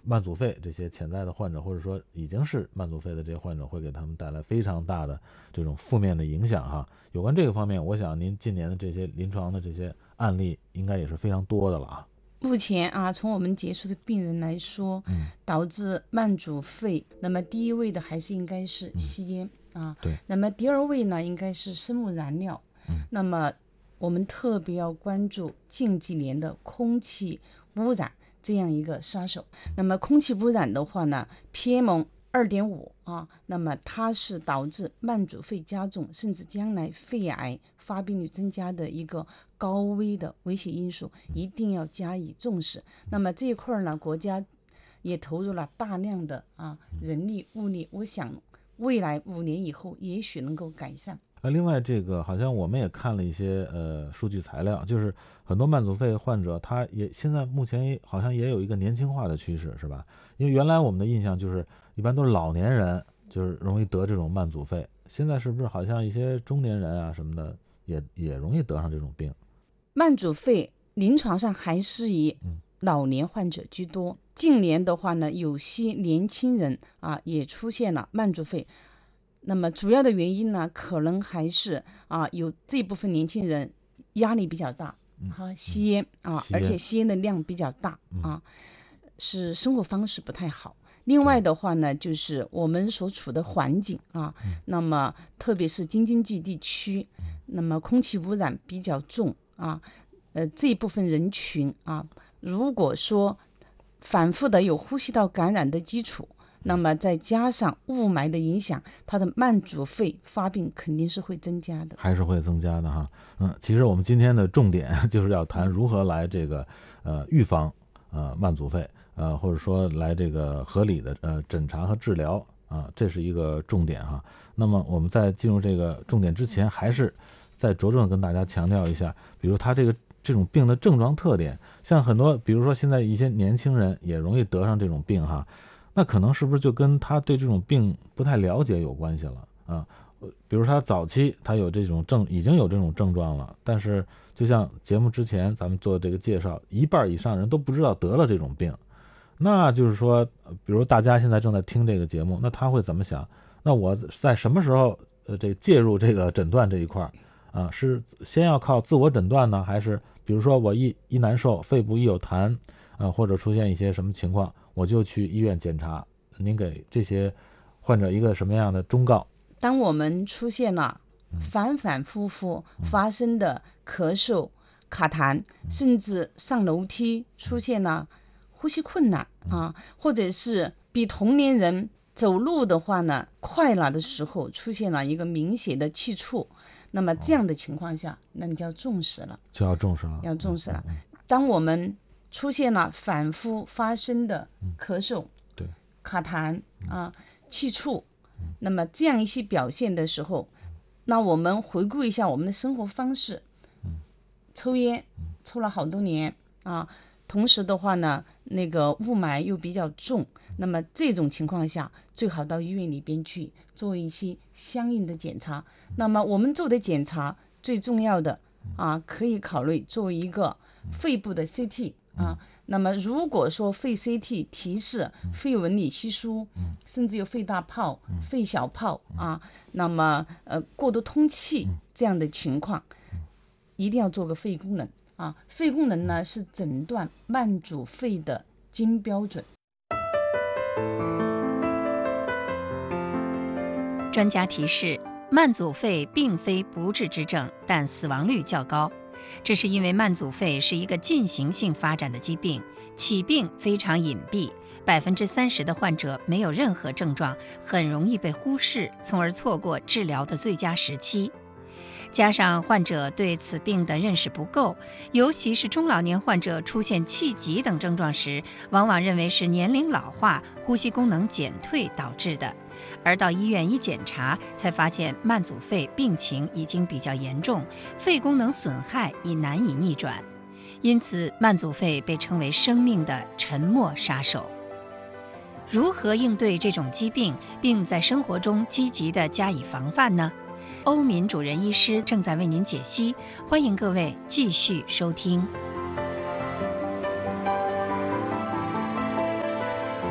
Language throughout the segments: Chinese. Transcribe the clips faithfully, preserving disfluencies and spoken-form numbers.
慢阻肺这些潜在的患者，或者说已经是慢阻肺的这些患者，会给他们带来非常大的这种负面的影响哈。有关这个方面，我想您近年的这些临床的这些案例应该也是非常多的了啊。 目前啊，从我们接触的病人来说， 嗯， 导致慢阻肺，那么第一位的还是应该是吸烟、嗯、啊， 对。 那么第二位呢，应该是生物燃料。 嗯， 那么我们特别要关注近几年的空气污染这样一个杀手。那么空气污染的话呢 ，P M 二点五 啊，那么它是导致慢阻肺加重，甚至将来肺癌发病率增加的一个高危的危险因素，一定要加以重视。那么这一块呢，国家也投入了大量的啊人力物力，我想未来五年以后也许能够改善。 呃，另外这个好像我们也看了一些呃数据材料，就是很多慢阻肺患者，他也现在目前也好像也有一个年轻化的趋势，是吧？因为原来我们的印象就是一般都是老年人就是容易得这种慢阻肺，现在是不是好像一些中年人啊什么的也也容易得上这种病？ 慢阻肺临床上还是以老年患者居多，近年的话呢，有些年轻人啊也出现了慢阻肺。那么主要的原因呢，可能还是啊有这部分年轻人压力比较大，哈、嗯，吸烟啊， 吸烟而且吸烟的量比较大、 嗯、 啊，是生活方式不太好。另外的话呢，就是我们所处的环境啊， 嗯、 那么特别是京津冀地区， 嗯、 那么空气污染比较重啊，呃这一部分人群啊，如果说反复的有呼吸道感染的基础，那么再加上雾霾的影响，它的慢阻肺发病肯定是会增加的， 还是会增加的哈。嗯，其实我们今天的重点就是要谈如何来这个呃预防呃慢阻肺，呃或者说来这个合理的呃诊查和治疗啊、呃，这是一个重点哈。那么我们在进入这个重点之前，还是再着重跟大家强调一下，比如他这个这种病的症状特点，像很多比如说现在一些年轻人也容易得上这种病哈。那可能是不是就跟他对这种病不太了解有关系了啊？比如他早期他有这种症，已经有这种症状了，但是就像节目之前咱们做这个介绍，一半以上人都不知道得了这种病。那就是说，比如大家现在正在听这个节目，那他会怎么想？那我在什么时候呃这介入这个诊断这一块啊？是先要靠自我诊断呢，还是比如说我一一难受，肺部一有痰啊，或者出现一些什么情况，我就去医院检查？您给这些患者一个什么样的忠告？ 当我们出现了反反复复发生的咳嗽、卡痰，甚至上楼梯出现了呼吸困难啊，或者是比同年人走路的话呢快了的时候，出现了一个明显的气促，那么这样的情况下，那你就要重视了， 就要重视了， 要重视了。当我们出现了反复发生的咳嗽、 对卡痰啊、气促，那么这样一些表现的时候，那我们回顾一下我们的生活方式，抽烟抽了好多年啊，同时的话呢，那个雾霾又比较重，那么这种情况下，最好到医院里边去做一些相应的检查。那么我们做的检查最重要的啊，可以考虑做一个肺部的 C T 啊。那么如果说肺 C T 提示肺纹理稀疏，甚至有肺大泡、肺小泡啊，那么呃过度通气这样的情况，一定要做个肺功能啊。肺功能呢是诊断慢阻肺的金标准。 专家提示，慢阻肺并非不治之症，但死亡率较高。这是因为慢阻肺是一个进行性发展的疾病，起病非常隐蔽，百分之三十的患者没有任何症状，很容易被忽视，从而错过治疗的最佳时期。加上患者对此病的认识不够，尤其是中老年患者出现气急等症状时，往往认为是年龄老化、呼吸功能减退导致的，而到医院一检查，才发现慢阻肺病情已经比较严重，肺功能损害已难以逆转。因此，慢阻肺被称为生命的沉默杀手。如何应对这种疾病，并在生活中积极地加以防范呢？欧敏主任医师正在为您解析，欢迎各位继续收听。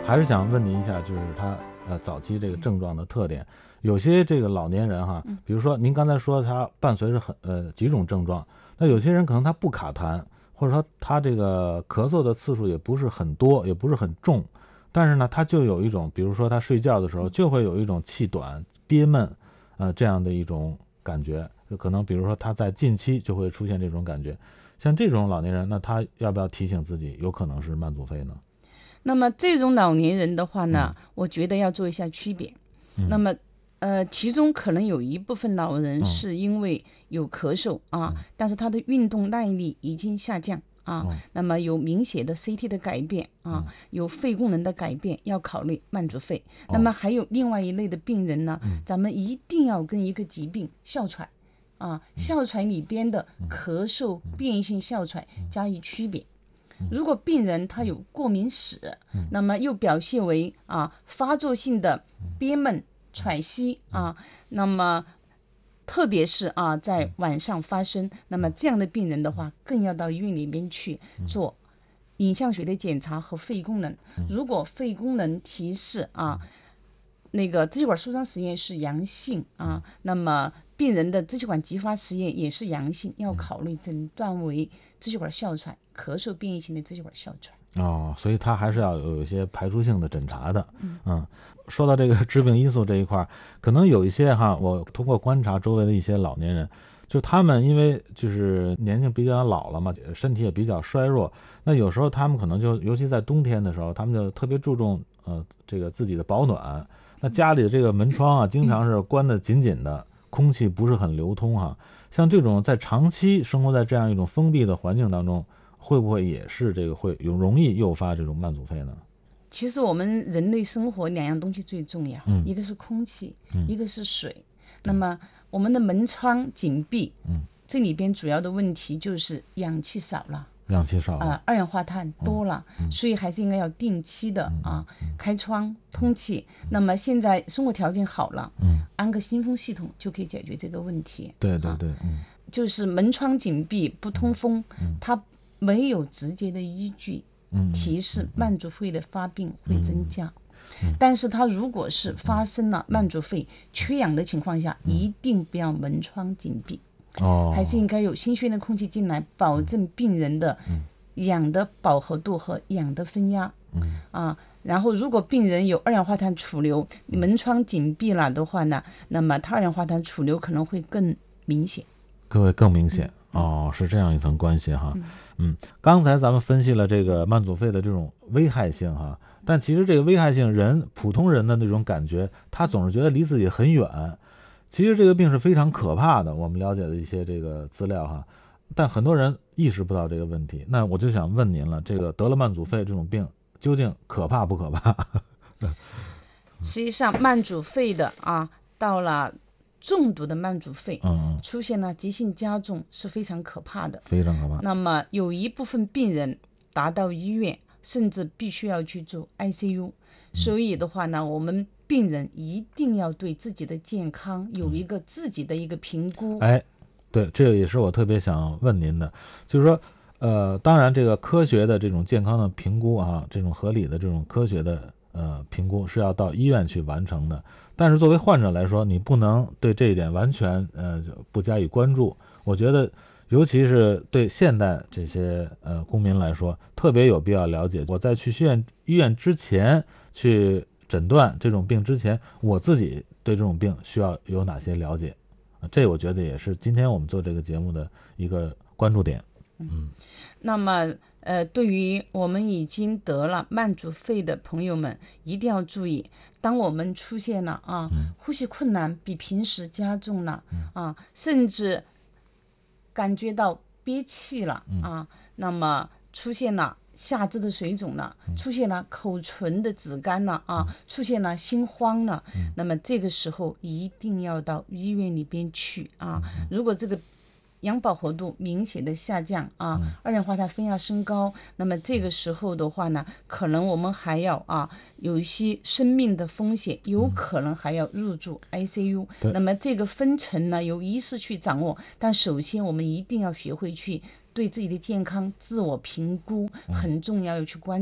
还是想问您一下，就是他呃早期这个症状的特点。有些这个老年人哈，比如说您刚才说他伴随着很呃几种症状，那有些人可能他不卡痰，或者说他这个咳嗽的次数也不是很多，也不是很重，但是呢他就有一种，比如说他睡觉的时候就会有一种气短憋闷呃这样的一种感觉，就可能比如说他在近期就会出现这种感觉。像这种老年人，那他要不要提醒自己有可能是慢阻肺呢？ 那么这种老年人的话呢， 嗯、 我觉得要做一下区别。 嗯、 那么呃，其中可能有一部分老人是因为有咳嗽、嗯、啊，但是他的运动耐力已经下降啊、嗯，那么有明显的 C T 的改变啊、嗯，有肺功能的改变，要考虑慢阻肺、哦。那么还有另外一类的病人呢，嗯、咱们一定要跟一个疾病哮喘啊，哮喘里边的咳嗽、嗯、变异性哮喘加以区别。如果病人他有过敏史，嗯、那么又表现为啊发作性的憋闷、喘息啊，那么特别是啊在晚上发生，那么这样的病人的话，更要到医院里面去做影像学的检查和肺功能。如果肺功能提示啊，那个支气管舒张实验是阳性啊，那么病人的支气管激发实验也是阳性，要考虑诊断为支气管哮喘，咳嗽变异性的支气管哮喘。 哦，所以他还是要有一些排除性的诊查的。嗯，嗯说到这个致病因素这一块，可能有一些哈，我通过观察周围的一些老年人，就他们因为就是年纪比较老了嘛，身体也比较衰弱，那有时候他们可能就尤其在冬天的时候，他们就特别注重呃这个自己的保暖。那家里的这个门窗啊，经常是关得紧紧的，空气不是很流通哈。像这种在长期生活在这样一种封闭的环境当中，会不会也是这个会有容易诱发这种慢阻肺呢？ 其实我们人类生活两样东西最重要， 嗯、 一个是空气、 嗯， 一个是水。那么我们的门窗紧闭， 嗯， 这里边主要的问题就是氧气少了。 氧气少了、 呃、二氧化碳多了、 嗯、 所以还是应该要定期的、 嗯、 啊开窗通气、嗯、那么现在生活条件好了、 嗯、 安个新风系统就可以解决这个问题。 对对对、啊嗯、 就是门窗紧闭不通风、嗯、它没有直接的依据、嗯、提示慢阻肺的发病会增加、嗯、但是它如果是发生了慢阻肺、嗯、缺氧的情况下、嗯、一定不要门窗紧闭， 哦， 还是应该有新鲜的空气进来，保证病人的氧的饱和度和氧的分压、 嗯、 啊。然后如果病人有二氧化碳储留，门窗紧闭了的话呢，那么他二氧化碳储留可能会更明显， 各位更明显、嗯、哦，是这样一层关系哈。嗯, 嗯，刚才咱们分析了这个慢阻肺的这种危害性哈，但其实这个危害性人普通人的那种感觉，他总是觉得离自己很远。其实这个病是非常可怕的，我们了解的一些这个资料哈，但很多人意识不到这个问题。那我就想问您了，这个得了慢阻肺这种病究竟可怕不可怕？ 实际上慢阻肺的啊，到了重度的慢阻肺， 嗯， 出现了急性加重是非常可怕的， 非常可怕。 那么有一部分病人达到医院，甚至必须要去住 I C U、嗯、所以的话呢，我们病人一定要对自己的健康有一个自己的一个评估。 哎，对，这个也是我特别想问您的，就是说，呃，当然这个科学的这种健康的评估啊，这种合理的这种科学的呃评估是要到医院去完成的。但是作为患者来说，你不能对这一点完全呃不加以关注。我觉得，尤其是对现代这些呃公民来说，特别有必要了解。我在去医院医院之前去诊断这种病之前，我自己对这种病需要有哪些了解？这我觉得也是今天我们做这个节目的一个关注点。嗯， 那么呃，对于我们已经得了慢阻肺的朋友们，一定要注意，当我们出现了啊， 嗯、 呼吸困难比平时加重了、 嗯、 啊，甚至感觉到憋气了、 嗯、 啊，那么出现了下肢的水肿了，出现了口唇的紫干了啊， 嗯、 出现了心慌了、 嗯， 那么这个时候一定要到医院里边去啊。 嗯、 如果这个氧饱和度明显的下降啊、嗯，二氧化碳分压升高，那么这个时候的话呢，可能我们还要啊有一些生命的风险，有可能还要入住 I C U、嗯。那么这个分层呢，由医师去掌握，但首先我们一定要学会去对自己的健康自我评估，很重要，要去关注。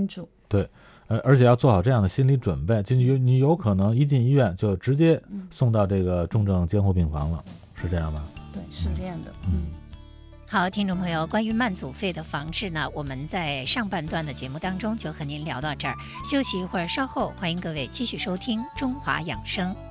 对，呃，而且要做好这样的心理准备，就你你有可能一进医院就直接送到这个重症监护病房了，是这样吧？ 对，是这样的。 嗯。 好，听众朋友，关于慢阻肺的防治呢，我们在上半段的节目当中就和您聊到这儿，休息一会儿，稍后欢迎各位继续收听《中华养生》。